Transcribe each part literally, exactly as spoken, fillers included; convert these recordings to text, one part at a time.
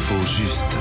L'info juste.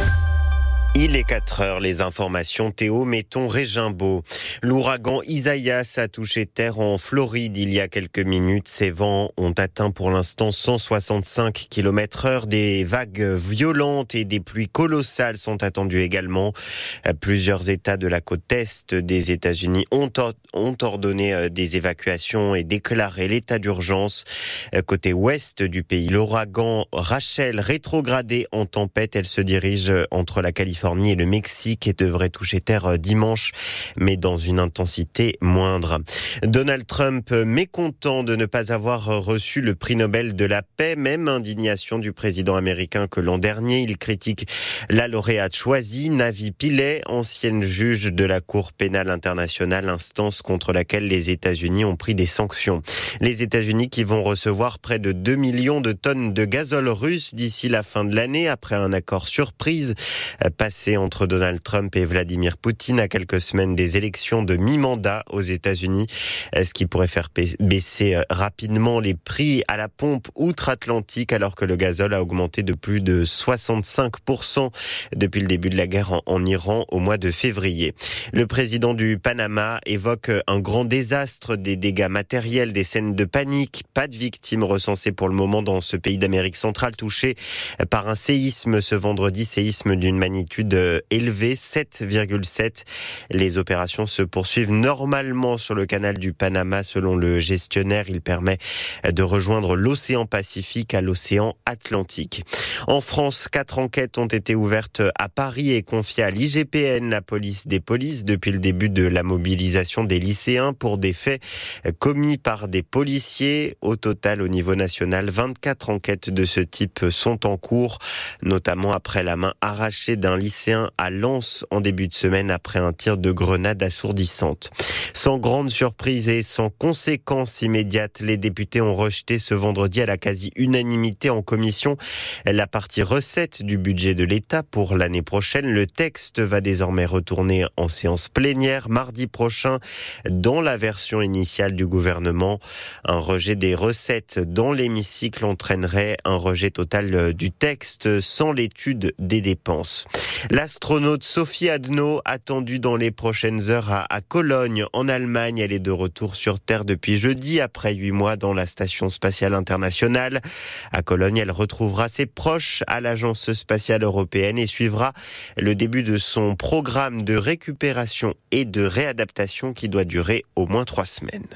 Il est quatre heures, les informations Théo Méton-Régimbaud. L'ouragan Isaias a touché terre en Floride il y a quelques minutes. Ses vents ont atteint pour l'instant cent soixante-cinq kilomètres heure. Des vagues violentes et des pluies colossales sont attendues également. Plusieurs États de la côte est des États-Unis ont, or- ont ordonné des évacuations et déclaré l'état d'urgence. Côté ouest du pays, l'ouragan Rachel, rétrogradé en tempête, elle se dirige entre la Californie et le Mexique et devrait toucher terre dimanche, mais dans une intensité moindre. Donald Trump, mécontent de ne pas avoir reçu le prix Nobel de la paix, même indignation du président américain que l'an dernier. Il critique la lauréate choisie, Navi Pillay, ancienne juge de la Cour pénale internationale, instance contre laquelle les États-Unis ont pris des sanctions. Les États-Unis qui vont recevoir près de deux millions de tonnes de gazole russe d'ici la fin de l'année, après un accord surprise passé entre Donald Trump et Vladimir Poutine à quelques semaines des élections de mi-mandat aux États-Unis, ce qui pourrait faire baisser rapidement les prix à la pompe outre-Atlantique, alors que le gazole a augmenté de plus de soixante-cinq pour cent depuis le début de la guerre en, en Iran au mois de février. Le président du Panama évoque un grand désastre, des dégâts matériels, des scènes de panique, pas de victimes recensées pour le moment dans ce pays d'Amérique centrale touché par un séisme ce vendredi, séisme d'une magnitude élevé, sept virgule sept. Les opérations se poursuivent normalement sur le canal du Panama. Selon le gestionnaire, il permet de rejoindre l'océan Pacifique à l'océan Atlantique. En France, quatre enquêtes ont été ouvertes à Paris et confiées à l'I G P N, la police des polices, depuis le début de la mobilisation des lycéens pour des faits commis par des policiers. Au total, au niveau national, vingt-quatre enquêtes de ce type sont en cours, notamment après la main arrachée d'un lycéen à Lens en début de semaine après un tir de grenade assourdissante. Sans grande surprise et sans conséquence immédiate, les députés ont rejeté ce vendredi à la quasi-unanimité en commission la partie recette du budget de l'État pour l'année prochaine. Le texte va désormais retourner en séance plénière mardi prochain dans la version initiale du gouvernement. Un rejet des recettes dans l'hémicycle entraînerait un rejet total du texte sans l'étude des dépenses. L'astronaute Sophie Adno, attendue dans les prochaines heures à, à Cologne, en Allemagne. Elle est de retour sur Terre depuis jeudi, après huit mois dans la Station spatiale internationale. À Cologne, elle retrouvera ses proches à l'Agence spatiale européenne et suivra le début de son programme de récupération et de réadaptation qui doit durer au moins trois semaines.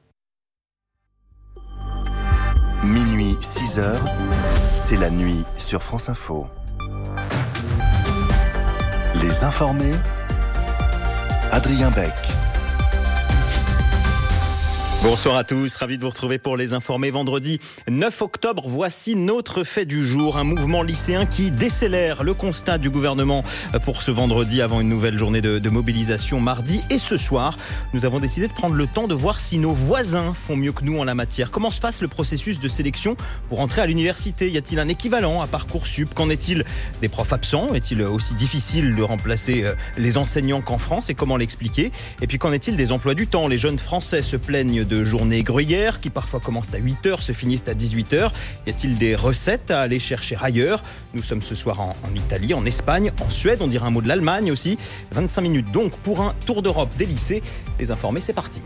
Minuit, six heures, c'est la nuit sur France Info. Les informés, Adrien Beck. Bonsoir à tous, ravi de vous retrouver pour les informés. Vendredi neuf octobre, voici notre fait du jour. Un mouvement lycéen qui décélère, le constat du gouvernement pour ce vendredi avant une nouvelle journée de, de mobilisation mardi. Et ce soir, nous avons décidé de prendre le temps de voir si nos voisins font mieux que nous en la matière. Comment se passe le processus de sélection pour entrer à l'université ? Y a-t-il un équivalent à Parcoursup ? Qu'en est-il des profs absents ? Est-il aussi difficile de remplacer les enseignants qu'en France ? Et comment l'expliquer ? Et puis qu'en est-il des emplois du temps ? Les jeunes Français se plaignent de journées gruyères qui parfois commencent à huit heures, se finissent à dix-huit heures. Y a-t-il des recettes à aller chercher ailleurs ? Nous sommes ce soir en, en Italie, en Espagne, en Suède, on dirait un mot de l'Allemagne aussi. vingt-cinq minutes donc pour un tour d'Europe des lycées. Les informés, c'est parti.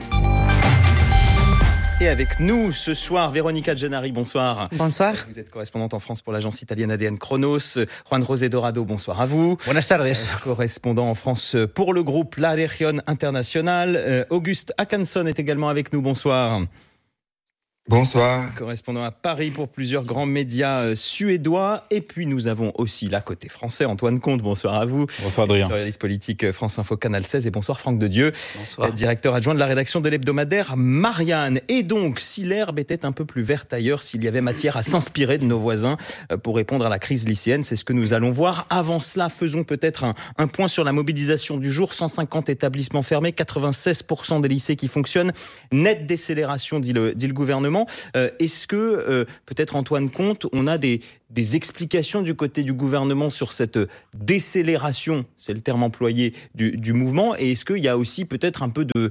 Et avec nous ce soir, Véronica Gennari, bonsoir. Bonsoir. Vous êtes correspondante en France pour l'agence italienne A D N Chronos. Juan José Dorado, bonsoir à vous. Buenas tardes. Euh, correspondant en France pour le groupe La Región Internacional. Euh, Auguste Akanson est également avec nous, bonsoir. Bonsoir. Correspondant à Paris pour plusieurs grands médias suédois. Et puis nous avons aussi là côté français Antoine Comte. Bonsoir à vous. Bonsoir Adrien. Éditorialiste politique France Info Canal seize. Et bonsoir Franck Dedieu. Bonsoir. Directeur adjoint de la rédaction de l'hebdomadaire Marianne. Et donc si l'herbe était un peu plus verte ailleurs, s'il y avait matière à s'inspirer de nos voisins pour répondre à la crise lycéenne, c'est ce que nous allons voir. Avant cela, faisons peut-être un, un point sur la mobilisation du jour. cent cinquante établissements fermés, quatre-vingt-seize pour cent des lycées qui fonctionnent. Nette décélération, dit le, dit le gouvernement. Euh, est-ce que, euh, peut-être Antoine Comte, on a des, des explications du côté du gouvernement sur cette décélération, c'est le terme employé, du, du mouvement, et est-ce qu'il y a aussi peut-être un peu de,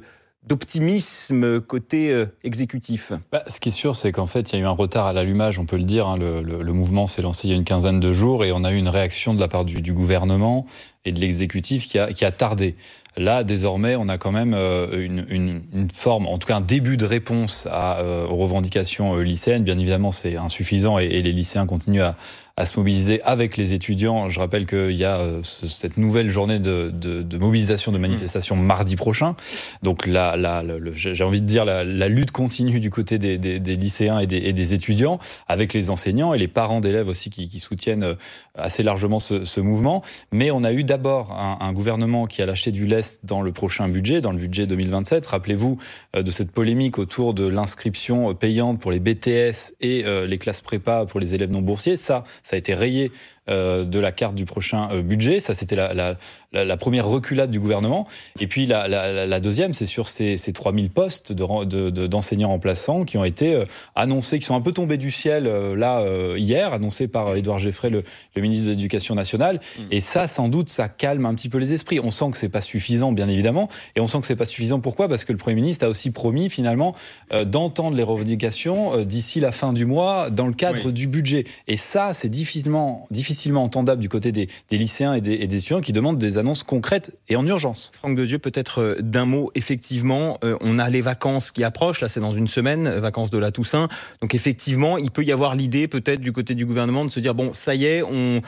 d'optimisme côté euh, exécutif. Bah, ce qui est sûr, c'est qu'en fait, il y a eu un retard à l'allumage, on peut le dire. Hein, le, le, le mouvement s'est lancé il y a une quinzaine de jours et on a eu une réaction de la part du, du gouvernement et de l'exécutif qui a, qui a tardé. Là, désormais, on a quand même euh, une, une, une forme, en tout cas un début de réponse à, euh, aux revendications euh, lycéennes. Bien évidemment, c'est insuffisant et, et les lycéens continuent à, à se mobiliser avec les étudiants. Je rappelle qu'il y a euh, ce, cette nouvelle journée de, de, de mobilisation, de manifestation mmh. mardi prochain. Donc là, là le, le, j'ai envie de dire la, la lutte continue du côté des, des, des lycéens et des, et des étudiants, avec les enseignants et les parents d'élèves aussi qui, qui soutiennent assez largement ce, ce mouvement. Mais on a eu d'abord un, un gouvernement qui a lâché du lest dans le prochain budget, dans le budget deux mille vingt-sept. Rappelez-vous euh, de cette polémique autour de l'inscription payante pour les B T S et euh, les classes prépa pour les élèves non boursiers. Ça, ça a été rayé euh, de la carte du prochain euh, budget. Ça, c'était la, la, la, la première reculade du gouvernement. Et puis la, la, la deuxième, c'est sur ces, ces trois mille postes de, de, de, d'enseignants remplaçants qui ont été euh, annoncés, qui sont un peu tombés du ciel euh, là euh, hier, annoncés par Édouard Geffray, le, le ministre de l'Éducation nationale. Mmh. Et ça, sans doute, ça calme un petit peu les esprits. On sent que c'est pas suffisant, bien évidemment, et on sent que c'est pas suffisant. Pourquoi ? Parce que le Premier ministre a aussi promis finalement euh, d'entendre les revendications euh, d'ici la fin du mois dans le cadre oui. du budget. Et ça, c'est difficilement, difficilement entendable du côté des, des lycéens et des, et des étudiants qui demandent des annonces concrètes et en urgence. Franck Dedieu, peut-être euh, d'un mot, effectivement, euh, on a les vacances qui approchent, là c'est dans une semaine, vacances de la Toussaint, donc effectivement, il peut y avoir l'idée peut-être du côté du gouvernement de se dire, bon, ça y est, on...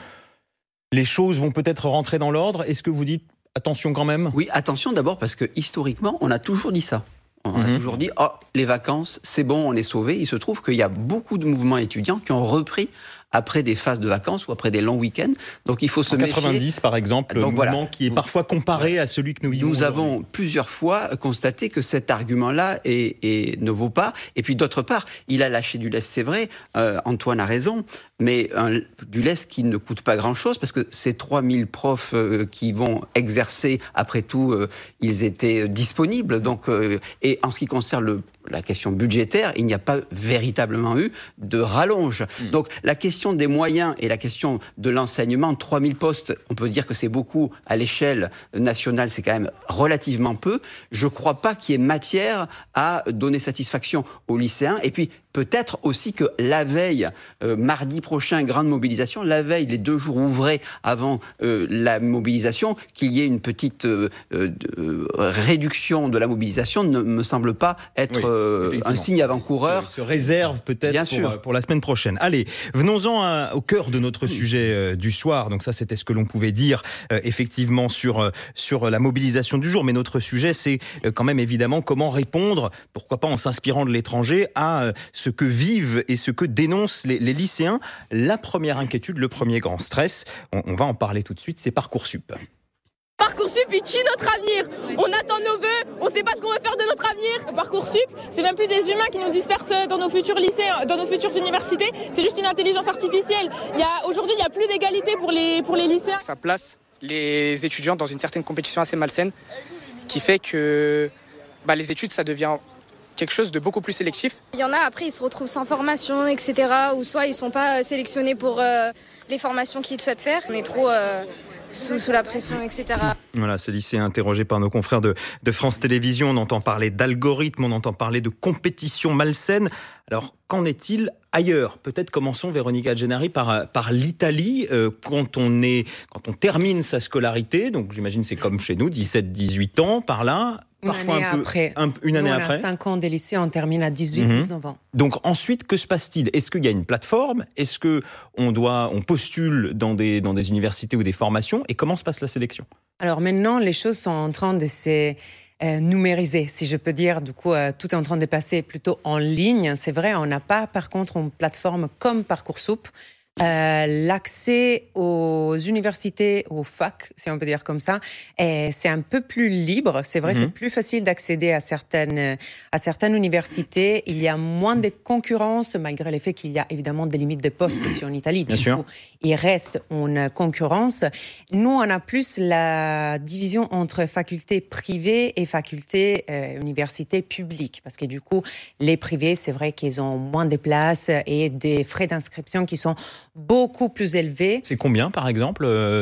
les choses vont peut-être rentrer dans l'ordre. Est-ce que vous dites attention quand même ? Oui, attention d'abord parce que historiquement, on a toujours dit ça. On mmh. a toujours dit, oh, les vacances, c'est bon, on est sauvés. Il se trouve qu'il y a beaucoup de mouvements étudiants qui ont repris après des phases de vacances ou après des longs week-ends. Donc il faut se en méfier. quatre-vingt-dix, par exemple, donc, le voilà. mouvement qui est parfois comparé à celui que nous vivons Nous aujourd'hui. avons plusieurs fois constaté que cet argument-là est, est, ne vaut pas. Et puis d'autre part, il a lâché du lest, c'est vrai. Euh, Antoine a raison. Mais un, du lest qui ne coûte pas grand-chose, parce que ces trois mille profs euh, qui vont exercer, après tout, euh, ils étaient disponibles. Donc, euh, et en ce qui concerne le, la question budgétaire, il n'y a pas véritablement eu de rallonge. Mmh. Donc la question des moyens et la question de l'enseignement, trois mille postes, on peut dire que c'est beaucoup à l'échelle nationale, c'est quand même relativement peu. Je ne crois pas qu'il y ait matière à donner satisfaction aux lycéens. Et puis, peut-être aussi que la veille, euh, mardi prochain, grande mobilisation, la veille, les deux jours ouvrés avant euh, la mobilisation, qu'il y ait une petite euh, euh, réduction de la mobilisation ne me semble pas être oui, euh, un signe avant-coureur. Se, se réserve peut-être Bien pour, sûr. pour la semaine prochaine. Allez, venons-en à, au cœur de notre sujet euh, du soir. Donc ça, c'était ce que l'on pouvait dire euh, effectivement sur, euh, sur la mobilisation du jour. Mais notre sujet, c'est euh, quand même évidemment comment répondre, pourquoi pas en s'inspirant de l'étranger, à euh, ce que vivent et ce que dénoncent les, les lycéens. La première inquiétude, le premier grand stress, on, on va en parler tout de suite, c'est Parcoursup. Parcoursup, il tue notre avenir. On attend nos vœux, on ne sait pas ce qu'on va faire de notre avenir. Parcoursup, c'est même plus des humains qui nous dispersent dans nos futurs lycées, dans nos futures universités. C'est juste une intelligence artificielle. Il y a, aujourd'hui, il n'y a plus d'égalité pour les, pour les lycéens. Ça place les étudiants dans une certaine compétition assez malsaine qui fait que bah, les études, ça devient quelque chose de beaucoup plus sélectif. Il y en a, après, ils se retrouvent sans formation, et cetera. Ou soit ils ne sont pas sélectionnés pour euh, les formations qu'ils souhaitent faire. On est trop euh, sous, sous la pression, et cetera. Voilà, ces lycéens interrogés par nos confrères de, de France Télévisions. On entend parler d'algorithmes, on entend parler de compétition malsaine. Alors, qu'en est-il ailleurs ? Peut-être commençons, Véronica Gennari, par, par l'Italie. Euh, quand, on est, quand on termine sa scolarité, donc j'imagine c'est comme chez nous, dix-sept dix-huit ans, par là... Une Parfois année un peu, après. Un, une année Nous, on après. a cinq ans des lycées, on termine à dix-huit dix-neuf mmh. ans. Donc ensuite, que se passe-t-il ? Est-ce qu'il y a une plateforme ? Est-ce qu'on doit, on postule dans des, dans des universités ou des formations ? Et comment se passe la sélection ? Alors maintenant, les choses sont en train de se euh, numériser, si je peux dire. Du coup, euh, tout est en train de passer plutôt en ligne. C'est vrai, on n'a pas par contre une plateforme comme Parcoursup. Euh, l'accès aux universités, aux facs, si on peut dire comme ça, et c'est un peu plus libre. C'est vrai, mmh. c'est plus facile d'accéder à certaines, à certaines universités. Il y a moins de concurrence, malgré le fait qu'il y a évidemment des limites de postes aussi en Italie. Bien du sûr. coup, il reste une concurrence. Nous, on a plus la division entre facultés privées et facultés euh, universités publiques. Parce que du coup, les privés, c'est vrai qu'ils ont moins de places et des frais d'inscription qui sont beaucoup plus élevés. C'est combien, par exemple euh...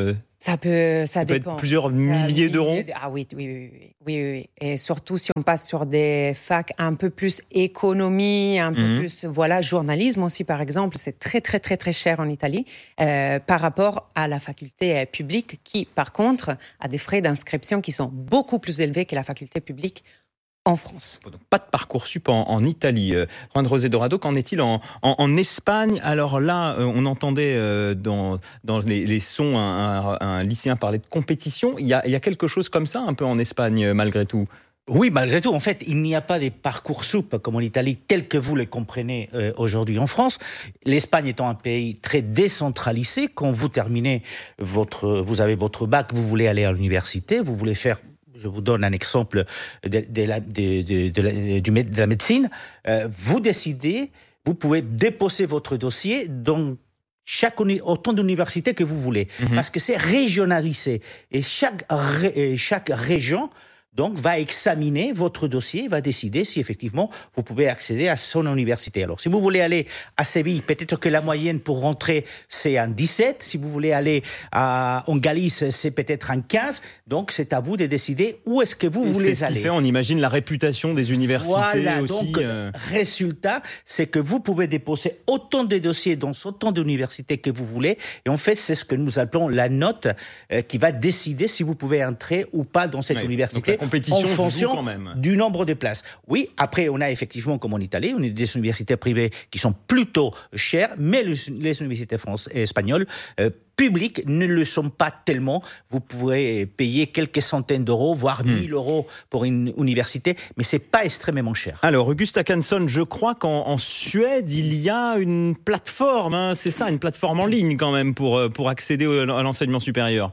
Ça peut, ça, ça dépend. peut être plusieurs ça, milliers d'euros. De... Ah oui, oui, oui, oui, oui, oui. Et surtout si on passe sur des facs un peu plus économie, un peu Mhm. plus, voilà, journalisme aussi par exemple, c'est très très très très cher en Italie euh, par rapport à la faculté euh, publique qui, par contre, a des frais d'inscription qui sont beaucoup plus élevés que la faculté publique en France. Donc, pas de Parcoursup en, en Italie. Euh, Juan José Dorado, qu'en est-il en, en, en Espagne? Alors là, euh, on entendait euh, dans, dans les, les sons un, un, un lycéen parler de compétition. Il y, a, il y a quelque chose comme ça un peu en Espagne, euh, malgré tout? Oui, malgré tout, en fait, il n'y a pas de Parcoursup comme en Italie, tel que vous le comprenez euh, aujourd'hui en France. L'Espagne étant un pays très décentralisé, quand vous terminez votre, vous avez votre bac, vous voulez aller à l'université, vous voulez faire, je vous donne un exemple de, de, la, de, de, de, la, du, de la médecine, euh, vous décidez, vous pouvez déposer votre dossier dans chaque uni, autant d'universités que vous voulez, mmh. parce que c'est régionalisé. Et chaque, ré, chaque région donc, va examiner votre dossier, va décider si effectivement vous pouvez accéder à son université. Alors, si vous voulez aller à Séville, peut-être que la moyenne pour rentrer, c'est un dix-sept. Si vous voulez aller à, en Galice, c'est peut-être un quinze. Donc, c'est à vous de décider où est-ce que vous voulez aller. C'est ce qui fait, on imagine, la réputation des universités voilà, aussi. Donc, euh... résultat, c'est que vous pouvez déposer autant de dossiers dans autant d'universités que vous voulez. Et en fait, c'est ce que nous appelons la note euh, qui va décider si vous pouvez entrer ou pas dans cette oui. université. Compétition en fonction quand même. du nombre de places. Oui, après, on a effectivement, comme en Italie, on a des universités privées qui sont plutôt chères, mais les, les universités françaises et espagnoles euh, publiques ne le sont pas tellement. Vous pourrez payer quelques centaines d'euros, voire mille mmh. euros pour une université, mais c'est pas extrêmement cher. Alors, Augusta Canson, je crois qu'en en Suède, il y a une plateforme, hein, c'est ça, une plateforme en ligne quand même pour, pour accéder à l'enseignement supérieur.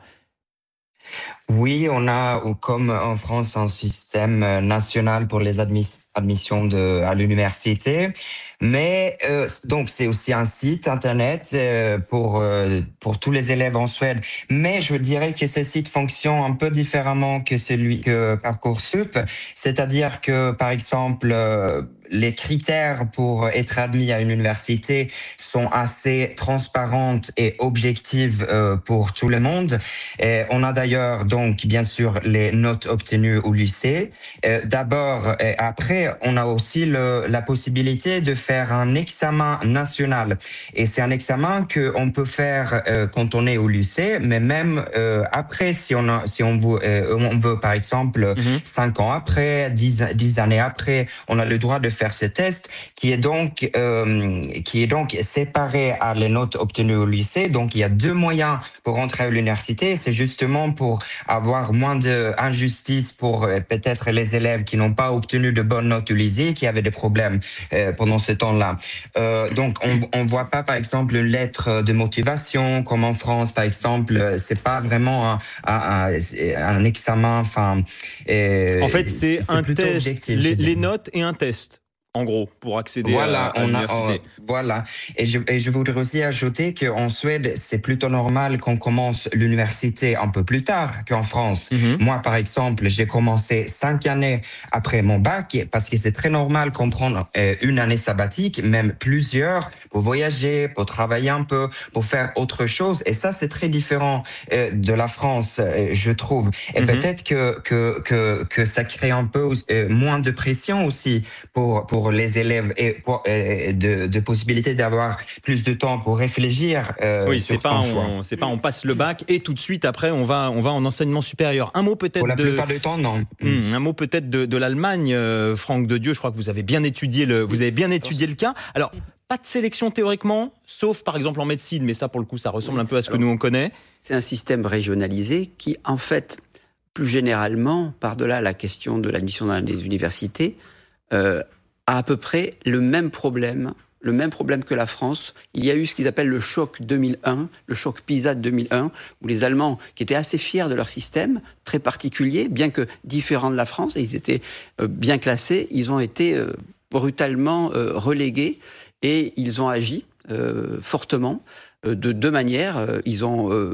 Oui, on a, comme en France, un système national pour les admis- admissions de, à l'université. Mais euh, donc, c'est aussi un site Internet euh, pour, euh, pour tous les élèves en Suède. Mais je dirais que ce site fonctionne un peu différemment que celui que Parcoursup. C'est-à-dire que, par exemple, euh, les critères pour être admis à une université sont assez transparentes et objectives euh, pour tout le monde. Et on a d'ailleurs donc bien sûr les notes obtenues au lycée. Euh, d'abord, et après, on a aussi le, la possibilité de faire un examen national. Et c'est un examen que on peut faire euh, quand on est au lycée, mais même euh, après, si on a, si on veut, euh, on veut par exemple mm-hmm. cinq ans après, dix, dix années après, on a le droit de faire ce test qui est donc euh, qui est donc séparé à les notes obtenues au lycée. Donc il y a deux moyens pour rentrer à l'université. C'est justement pour avoir moins d'injustice pour euh, peut-être les élèves qui n'ont pas obtenu de bonnes notes au lycée, qui avaient des problèmes euh, pendant ce temps-là. Euh, donc on on voit pas par exemple une lettre de motivation comme en France par exemple. C'est pas vraiment un un, un examen. Enfin, euh, en fait c'est, c'est un test, les, les notes et un test. En gros, pour accéder voilà, à, à l'université. A, voilà. Et je, et je voudrais aussi ajouter qu'en Suède, c'est plutôt normal qu'on commence l'université un peu plus tard qu'en France. Mm-hmm. Moi, par exemple, j'ai commencé cinq années après mon bac parce que c'est très normal qu'on prenne euh, une année sabbatique, même plusieurs, pour voyager, pour travailler un peu, pour faire autre chose. Et ça, c'est très différent euh, de la France, euh, je trouve. Et mm-hmm. peut-être que, que, que, que ça crée un peu euh, moins de pression aussi pour, pour pour les élèves et, pour, et de, de possibilité d'avoir plus de temps pour réfléchir. Euh, oui, sur c'est pas, on, c'est pas on passe le bac et tout de suite après on va on va en enseignement supérieur. Un mot peut-être pour la de plupart du temps non. Hum, un mot peut-être de, de l'Allemagne, euh, Franck de Dieu. Je crois que vous avez bien étudié le vous avez bien étudié le cas. Alors pas de sélection théoriquement, sauf par exemple en médecine, mais ça pour le coup ça ressemble oui. un peu à ce que Alors, nous on connaît. C'est un système régionalisé qui en fait plus généralement par-delà la question de l'admission dans les universités. Euh, a à peu près le même problème, le même problème que la France. Il y a eu ce qu'ils appellent le choc deux mille un, le choc PISA de deux mille un, où les Allemands, qui étaient assez fiers de leur système, très particulier, bien que différent de la France, et ils étaient euh, bien classés, ils ont été euh, brutalement euh, relégués, et ils ont agi euh, fortement, euh, de deux manières. Euh, ils ont euh,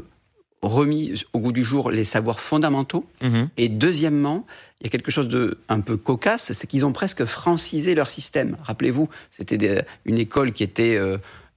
remis au goût du jour les savoirs fondamentaux, mmh. et deuxièmement, il y a quelque chose de un peu cocasse, c'est qu'ils ont presque francisé leur système. Rappelez-vous, c'était des, une école qui était euh,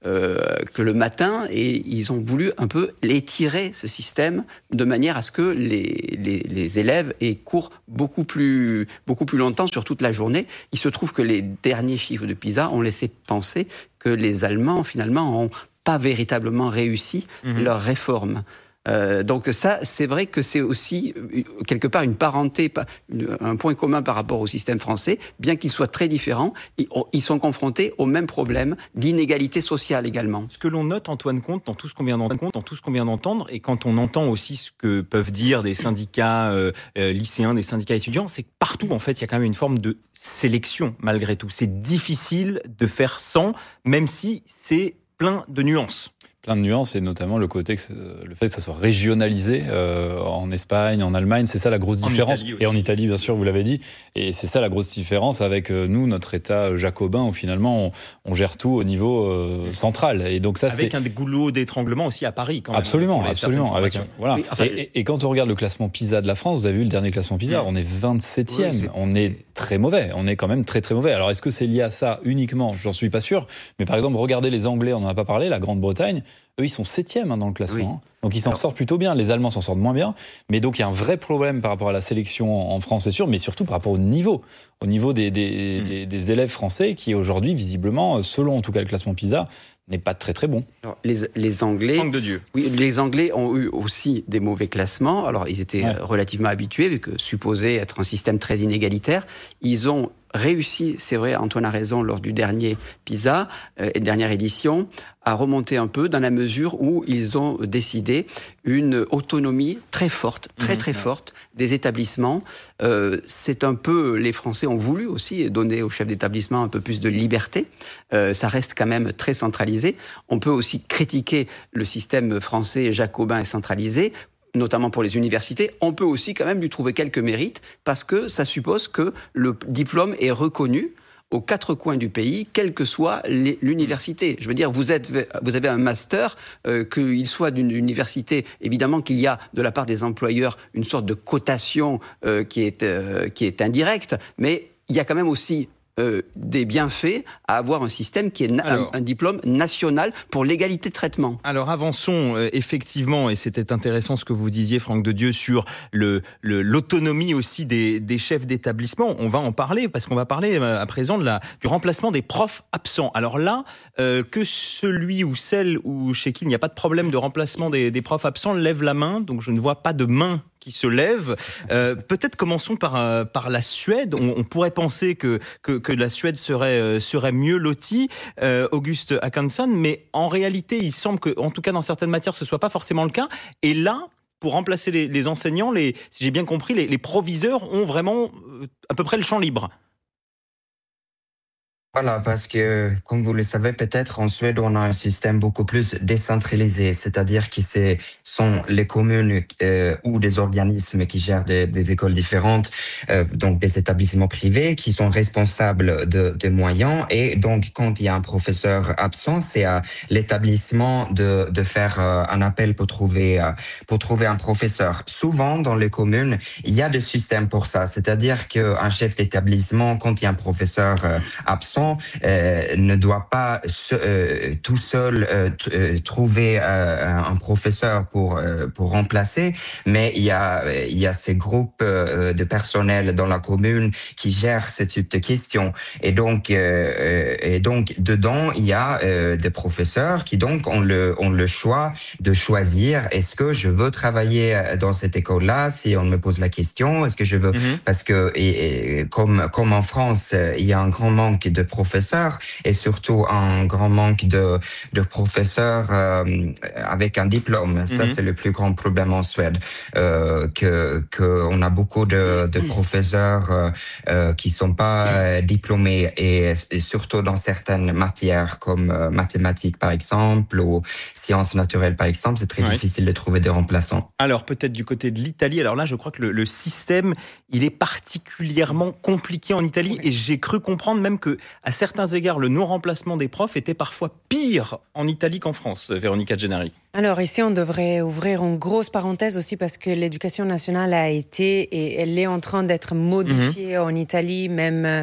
euh, que le matin, et ils ont voulu un peu l'étirer, ce système, de manière à ce que les, les, les élèves aient cours beaucoup plus, beaucoup plus longtemps sur toute la journée. Il se trouve que les derniers chiffres de PISA ont laissé penser que les Allemands, finalement, n'ont pas véritablement réussi mmh. leur réforme. Euh, donc ça, c'est vrai que c'est aussi quelque part une parenté, un point commun par rapport au système français, bien qu'il soit très différent, ils sont confrontés au même problème d'inégalité sociale également. Ce que l'on note, Antoine Comte, dans tout ce qu'on vient d'entendre, dans tout ce qu'on vient d'entendre, et quand on entend aussi ce que peuvent dire des syndicats euh, lycéens, des syndicats étudiants, c'est que partout, en fait, il y a quand même une forme de sélection malgré tout. C'est difficile de faire sans, même si c'est plein de nuances. Plein de nuances, et notamment le côté que le fait que ça soit régionalisé euh, en Espagne, en Allemagne, c'est ça la grosse différence. Et en Italie, bien sûr, vous l'avez dit. Et c'est ça la grosse différence avec euh, nous, notre État jacobin, où finalement on, on gère tout au niveau euh, central. Et donc ça, avec c'est... un goulot d'étranglement aussi à Paris, quand même. Absolument, absolument. Avec, voilà. Oui, enfin, et, et, et quand on regarde le classement PISA de la France, vous avez vu le dernier classement PISA, oui. on est vingt-septième. Oui, c'est, on est, est très mauvais. On est quand même très très mauvais. Alors est-ce que c'est lié à ça uniquement ? J'en suis pas sûr. Mais par exemple, regardez les Anglais, on n'en a pas parlé, la Grande-Bretagne. Eux, ils sont septièmes hein, dans le classement. Oui. Hein. Donc, ils s'en Alors... sortent plutôt bien. Les Allemands s'en sortent moins bien. Mais donc, il y a un vrai problème par rapport à la sélection en France, c'est sûr, mais surtout par rapport au niveau. Au niveau des, des, mmh. des, des élèves français qui, aujourd'hui, visiblement, selon en tout cas le classement PISA, n'est pas très très bon. Alors, les, les Anglais, Manque de Dieu. Oui, les Anglais ont eu aussi des mauvais classements. Alors, ils étaient ouais. relativement habitués, vu que supposé être un système très inégalitaire. Ils ont réussi, c'est vrai, Antoine a raison, lors du dernier PISA, euh, dernière édition, à remonter un peu dans la mesure où ils ont décidé une autonomie très forte, très très mmh, forte des établissements. Euh, c'est un peu, les Français ont voulu aussi donner aux chefs d'établissement un peu plus de liberté. Euh, ça reste quand même très centralisé. On peut aussi critiquer le système français jacobin et centralisé, notamment pour les universités. On peut aussi quand même lui trouver quelques mérites parce que ça suppose que le diplôme est reconnu aux quatre coins du pays, quelle que soit les, l'université. Je veux dire, vous, êtes, vous avez un master, euh, qu'il soit d'une université, évidemment qu'il y a de la part des employeurs une sorte de cotation euh, qui est, euh, qui est indirecte, mais il y a quand même aussi Euh, des bienfaits à avoir un système qui est na- alors, un, un diplôme national pour l'égalité de traitement. Alors avançons euh, effectivement, et c'était intéressant ce que vous disiez, Franck de Dieu, sur le, le, l'autonomie aussi des, des chefs d'établissement. On va en parler, parce qu'on va parler euh, à présent de la, du remplacement des profs absents. Alors là, euh, que celui ou celle ou chez qui il n'y a pas de problème de remplacement des, des profs absents lève la main, donc je ne vois pas de main qui se lève. Euh, peut-être commençons par, euh, par la Suède. On, on pourrait penser que, que, que la Suède serait, euh, serait mieux lotie, euh, Auguste Håkansson, mais en réalité, il semble que, en tout cas dans certaines matières, ce ne soit pas forcément le cas. Et là, pour remplacer les, les enseignants, les, si j'ai bien compris, les, les proviseurs ont vraiment euh, à peu près le champ libre. Voilà, parce que, comme vous le savez peut-être, en Suède, on a un système beaucoup plus décentralisé, c'est-à-dire que ce sont les communes euh, ou des organismes qui gèrent des, des écoles différentes, euh, donc des établissements privés, qui sont responsables de, de moyens. Et donc, quand il y a un professeur absent, c'est à l'établissement de, de faire euh, un appel pour trouver, euh, pour trouver un professeur. Souvent, dans les communes, il y a des systèmes pour ça, c'est-à-dire qu'un chef d'établissement, quand il y a un professeur euh, absent, Euh, ne doit pas se, euh, tout seul euh, t- euh, trouver euh, un professeur pour euh, pour remplacer, mais il y a il y a ces groupes euh, de personnel dans la commune qui gèrent ce type de questions, et donc euh, et donc dedans il y a euh, des professeurs qui donc ont le ont le choix de choisir, est-ce que je veux travailler dans cette école-là, si on me pose la question, est-ce que je veux mm-hmm. parce que et, et, comme comme en France il y a un grand manque de professeurs et surtout un grand manque de, de professeurs euh, avec un diplôme. Mm-hmm. Ça, c'est le plus grand problème en Suède. Euh, que, que on a beaucoup de, de professeurs euh, euh, qui sont pas euh, diplômés et, et surtout dans certaines matières comme euh, mathématiques, par exemple, ou sciences naturelles, par exemple, c'est très oui. difficile de trouver des remplaçants. Alors, peut-être du côté de l'Italie. Alors là, je crois que le, le système, il est particulièrement compliqué en Italie, et j'ai cru comprendre même que à certains égards, le non-remplacement des profs était parfois pire en Italie qu'en France, Véronica Gennari. Alors ici, on devrait ouvrir une grosse parenthèse aussi parce que l'éducation nationale a été et elle est en train d'être modifiée mmh. en Italie, même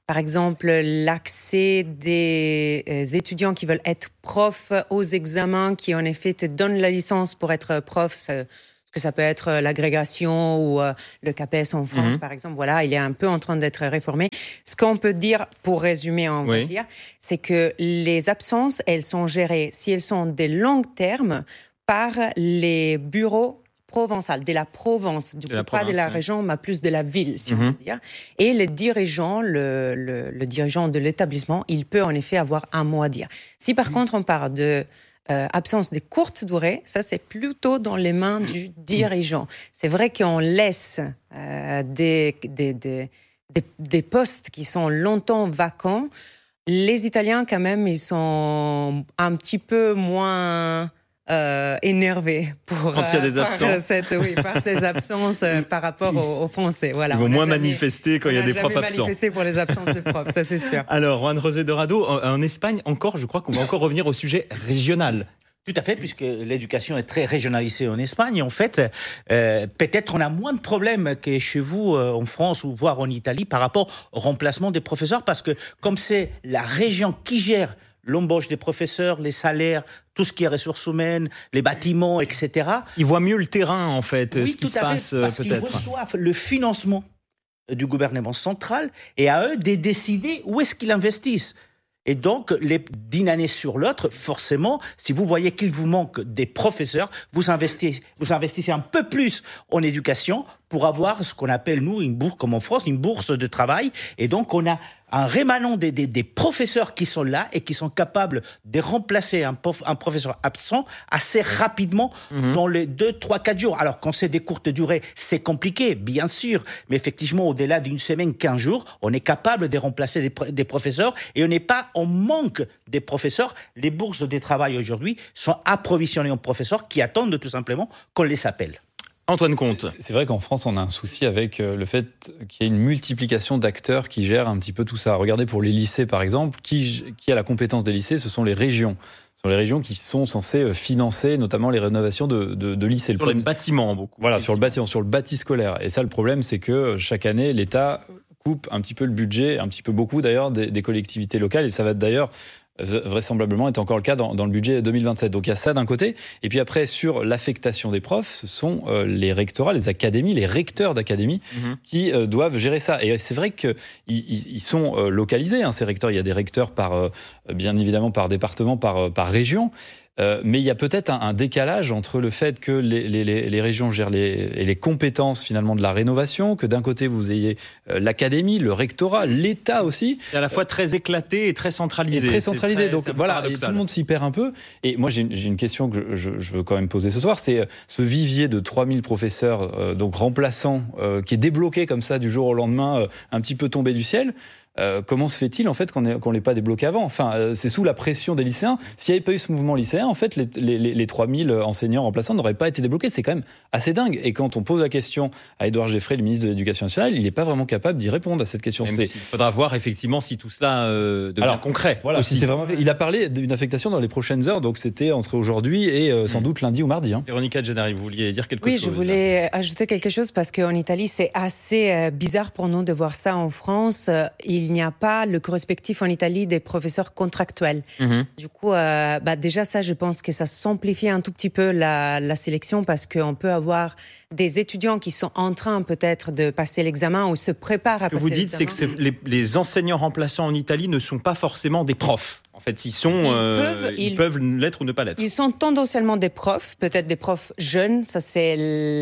par exemple, l'accès des euh, étudiants qui veulent être profs aux examens, qui en effet te donnent la licence pour être prof. Ça, que ça peut être l'agrégation ou euh, le C A P E S en France, mmh. par exemple. Voilà, il est un peu en train d'être réformé. Ce qu'on peut dire, pour résumer, on oui. va dire, c'est que les absences, elles sont gérées, si elles sont des longs termes, par les bureaux provençaux, de la Provence, du coup, pas province, de la oui. région, mais plus de la ville, si mmh. on peut dire. Et le dirigeant, le, le, le dirigeant de l'établissement, il peut en effet avoir un mot à dire. Si par mmh. contre on parle de Euh, absence de courte durée, ça c'est plutôt dans les mains du dirigeant. C'est vrai qu'on laisse euh, des, des, des, des, des postes qui sont longtemps vacants. Les Italiens quand même, ils sont un petit peu moins euh, énervés pour, quand il y a des euh, absences. Par, cette, oui, par ces absences euh, par rapport aux, aux Français. Voilà, ils vont moins jamais, manifester quand il y a des profs absents. On manifester pour les absences de profs, ça c'est sûr. Alors, Juan-José Dorado, en, en Espagne, encore, je crois qu'on va encore revenir au sujet régional. Tout à fait, puisque l'éducation est très régionalisée en Espagne. En fait, euh, peut-être on a moins de problèmes que chez vous euh, en France ou voire en Italie par rapport au remplacement des professeurs, parce que comme c'est la région qui gère l'embauche des professeurs, les salaires, tout ce qui est ressources humaines, les bâtiments, et cetera. Ils voient mieux le terrain, en fait, oui, ce qui se fait, passe parce peut-être. Qu'ils reçoivent le financement du gouvernement central et à eux de décider où est-ce qu'ils investissent. Et donc, les, d'une année sur l'autre, forcément, si vous voyez qu'il vous manque des professeurs, vous investissez, vous investissez un peu plus en éducation pour avoir ce qu'on appelle, nous, une bourse, comme en France, une bourse de travail. Et donc, on a un rémanent des, des, des professeurs qui sont là et qui sont capables de remplacer un, prof, un professeur absent assez rapidement mmh. dans les deux, trois, quatre jours. Alors, quand c'est des courtes durées, c'est compliqué, bien sûr. Mais effectivement, au-delà d'une semaine, quinze jours, on est capable de remplacer des, des professeurs et on n'est pas en manque des professeurs. Les bourses de travail aujourd'hui sont approvisionnées en professeurs qui attendent tout simplement qu'on les appelle. Antoine Comte. C'est, c'est vrai qu'en France, on a un souci avec le fait qu'il y ait une multiplication d'acteurs qui gèrent un petit peu tout ça. Regardez pour les lycées, par exemple, qui, qui a la compétence des lycées, ce sont les régions. Ce sont les régions qui sont censées financer notamment les rénovations de, de, de lycées. Sur le les bâtiments, beaucoup. Voilà, sur le bâtiment, sur le bâti scolaire. Et ça, le problème, c'est que chaque année, l'État coupe un petit peu le budget, un petit peu beaucoup d'ailleurs, des, des collectivités locales. Et ça va d'ailleurs vraisemblablement est encore le cas dans, dans le budget deux mille vingt-sept. Donc il y a ça d'un côté. Et puis après, sur l'affectation des profs, ce sont euh, les rectorats, les académies, les recteurs d'académies mmh. qui euh, doivent gérer ça. Et c'est vrai qu'ils ils sont euh, localisés, hein, ces recteurs. Il y a des recteurs par, euh, bien évidemment par département, par, par région. Euh, mais il y a peut-être un, un décalage entre le fait que les, les, les régions gèrent les, les compétences finalement de la rénovation, que d'un côté vous ayez euh, l'académie, le rectorat, l'État aussi. C'est à la fois très éclaté et très centralisé. Et très centralisé, très, donc voilà, et tout le monde s'y perd un peu. Et moi j'ai une, j'ai une question que je, je veux quand même poser ce soir, c'est ce vivier de trois mille professeurs, euh, donc remplaçants, euh, qui est débloqué comme ça du jour au lendemain, euh, un petit peu tombé du ciel. Euh, comment se fait-il en fait qu'on ne qu'on l'ait pas débloqué avant ? Enfin, euh, c'est sous la pression des lycéens. S'il n'y avait pas eu ce mouvement lycéen, en fait, les, les, les trois mille enseignants remplaçants n'auraient pas été débloqués. C'est quand même assez dingue. Et quand on pose la question à Édouard Geffray, le ministre de l'Éducation nationale, il n'est pas vraiment capable d'y répondre à cette question. Il faudra voir effectivement si tout cela euh, devient Alors, concret. Voilà, si c'est vraiment fait. Il a parlé d'une affectation dans les prochaines heures, donc c'était entre aujourd'hui et euh, sans mmh. doute lundi ou mardi. Hein. Véronica Gennari, vous vouliez dire quelque oui, chose ? Oui, je voulais déjà. ajouter quelque chose parce qu'en Italie, c'est assez euh, bizarre pour nous de voir ça en France. Euh, il n'y a pas le respectif en Italie des professeurs contractuels. Mmh. Du coup, euh, bah déjà ça, je pense que ça simplifie un tout petit peu la, la sélection parce qu'on peut avoir des étudiants qui sont en train peut-être de passer l'examen ou se préparent à passer l'examen. Ce que vous dites, c'est que les, les enseignants remplaçants en Italie ne sont pas forcément des profs. En fait, ils sont, ils, euh, peuvent, ils, ils peuvent l'être ou ne pas l'être. Ils sont tendanciellement des profs, peut-être des profs jeunes. Ça, c'est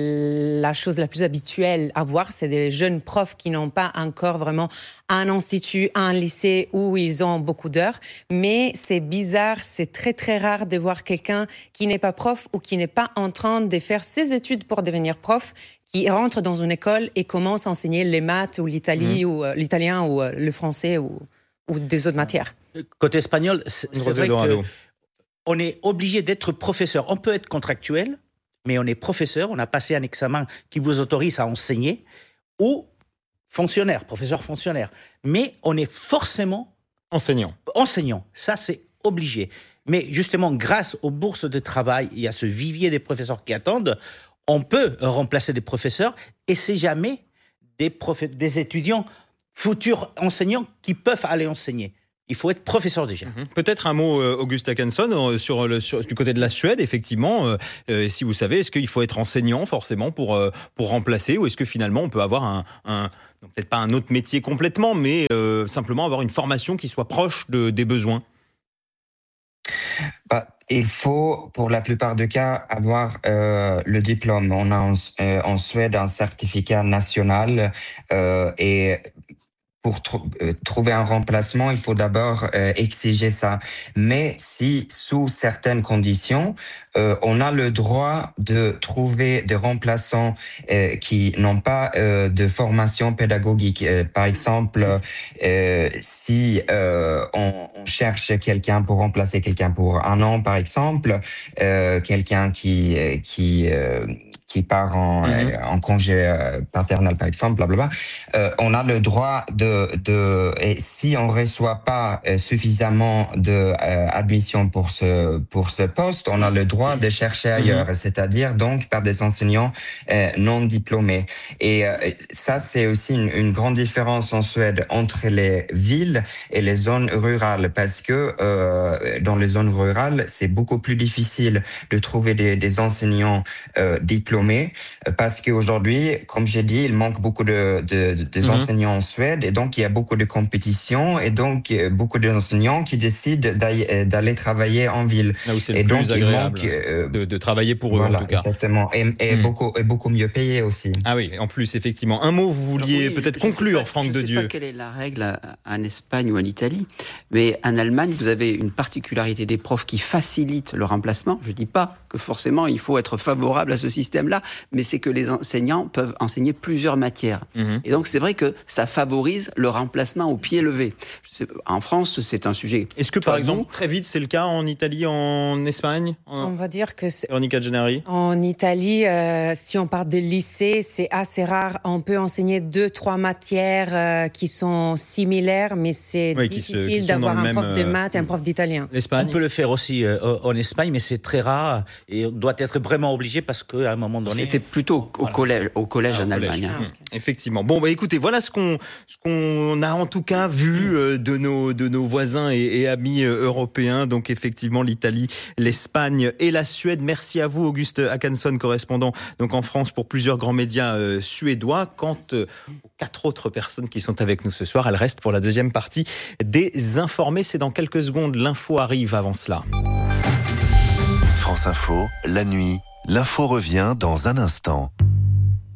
la chose la plus habituelle à voir. C'est des jeunes profs qui n'ont pas encore vraiment un institut, un lycée où ils ont beaucoup d'heures. Mais c'est bizarre, c'est très très rare de voir quelqu'un qui n'est pas prof ou qui n'est pas en train de faire ses études pour devenir prof, qui rentre dans une école et commence à enseigner les maths ou l'Italie, mmh. ou euh, l'italien ou euh, le français ou, ou des autres matières. Côté espagnol, c'est, c'est vrai qu'on est obligé d'être professeur. On peut être contractuel, mais on est professeur, on a passé un examen qui vous autorise à enseigner, ou fonctionnaire, professeur fonctionnaire. Mais on est forcément enseignant. Enseignant, ça c'est obligé. Mais justement, grâce aux bourses de travail, il y a ce vivier des professeurs qui attendent, on peut remplacer des professeurs et c'est jamais des, prof... des étudiants futurs enseignants qui peuvent aller enseigner. Il faut être professeur déjà. Mmh. Peut-être un mot, euh, Auguste Håkansson, euh, sur le, sur, du côté de la Suède, effectivement. Euh, euh, si vous savez, est-ce qu'il faut être enseignant forcément pour, euh, pour remplacer, ou est-ce que finalement on peut avoir un, un donc peut-être pas un autre métier complètement, mais euh, simplement avoir une formation qui soit proche de, des besoins? Bah, il faut, pour la plupart des cas, avoir euh, le diplôme. On a en, euh, en Suède un certificat national euh, et pour tr- euh, trouver un remplacement, il faut d'abord euh, exiger ça. Mais si, sous certaines conditions, euh, on a le droit de trouver des remplaçants euh, qui n'ont pas euh, de formation pédagogique. Euh, par exemple, euh, si euh, on, on cherche quelqu'un pour remplacer quelqu'un pour un an, par exemple, euh, quelqu'un qui qui euh, qui part en, mmh. euh, en congé euh, paternel, par exemple, blablabla, euh, on a le droit de, de et si on reçoit pas euh, suffisamment de euh, admission pour ce pour ce poste, on a le droit de chercher ailleurs, mmh. c'est-à-dire donc par des enseignants euh, non diplômés. Et euh, ça, c'est aussi une, une grande différence en Suède entre les villes et les zones rurales, parce que euh, dans les zones rurales, c'est beaucoup plus difficile de trouver des, des enseignants euh, diplômés. Parce qu'aujourd'hui, comme j'ai dit, il manque beaucoup de, de, de mmh. enseignants en Suède, et donc il y a beaucoup de compétition, et donc beaucoup d'enseignants qui décident d'aller, d'aller travailler en ville. Là où c'est et le donc plus agréable il manque euh, de, de travailler pour eux, voilà, en tout cas. Exactement, et, et, mmh. beaucoup, et beaucoup mieux payé aussi. Ah oui, en plus, effectivement. Un mot, vous vouliez oui, peut-être je, je conclure, pas, Franck de Dieu. Je ne sais pas quelle est la règle en Espagne ou en Italie, mais en Allemagne, vous avez une particularité des profs qui facilite le remplacement. Je ne dis pas que forcément il faut être favorable à ce système-là, mais c'est que les enseignants peuvent enseigner plusieurs matières. Mmh. Et donc, c'est vrai que ça favorise le remplacement au pied levé. Je sais, en France, c'est un sujet... Est-ce que, par exemple, très vite, c'est le cas en Italie, en Espagne en... On va dire que... C'est... Véronica Gennari. En Italie, euh, si on parle des lycées, c'est assez rare. On peut enseigner deux, trois matières euh, qui sont similaires, mais c'est oui, difficile se, d'avoir un même, prof de maths et un prof d'italien. L'Espagne. On peut le faire aussi euh, en Espagne, mais c'est très rare et on doit être vraiment obligé parce qu'à un moment donné... C'était plutôt au voilà. collège, au collège ah, en collège. Allemagne. Ah, okay. Effectivement. Bon, bah écoutez, voilà ce qu'on, ce qu'on a en tout cas vu euh, de nos, de nos voisins et, et amis euh, européens. Donc effectivement, l'Italie, l'Espagne et la Suède. Merci à vous, Auguste Håkansson, correspondant donc en France pour plusieurs grands médias euh, suédois. Quant euh, aux quatre autres personnes qui sont avec nous ce soir, elles restent pour la deuxième partie des Informés. C'est dans quelques secondes. L'info arrive avant cela. France Info, la nuit. L'info revient dans un instant.